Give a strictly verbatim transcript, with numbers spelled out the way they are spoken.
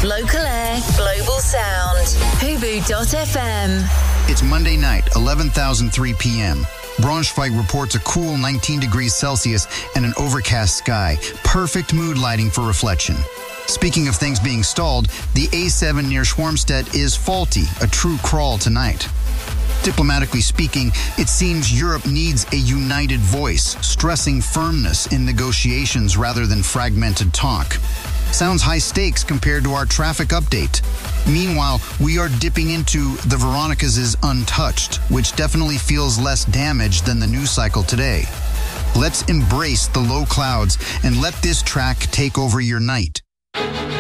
Local air, global sound. Hubu dot f m. It's Monday night, eleven thousand three p.m. Braunschweig reports a cool nineteen degrees Celsius and an overcast sky. Perfect mood lighting for reflection. Speaking of things being stalled, the A seven near Schwarmstedt is faulty, a true crawl tonight. Diplomatically speaking, it seems Europe needs a united voice, stressing firmness in negotiations rather than fragmented talk. Sounds high stakes compared to our traffic update. Meanwhile, we are dipping into the Veronicas' Untouched, which definitely feels less damaged than the news cycle today. Let's embrace the low clouds and let this track take over your night.